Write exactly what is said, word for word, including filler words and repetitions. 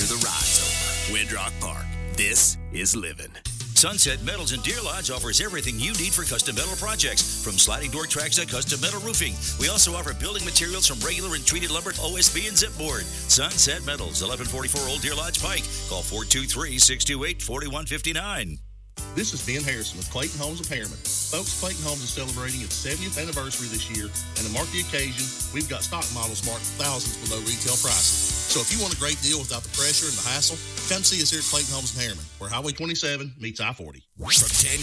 after the ride's over. Windrock Park. This is living. Sunset Metals in Deer Lodge offers everything you need for custom metal projects, from sliding door tracks to custom metal roofing. We also offer building materials from regular and treated lumber, O S B, and zipboard. Sunset Metals, eleven forty-four Old Deer Lodge Pike. Call four two three, six two eight, four one five nine. This is Ben Harrison with Clayton Homes of Harriman. Folks, Clayton Homes is celebrating its seventieth anniversary this year, and to mark the occasion, we've got stock models marked thousands below retail pricing. So if you want a great deal without the pressure and the hassle, come see us here at Clayton Homes of Harriman, where Highway twenty-seven meets I forty. From ten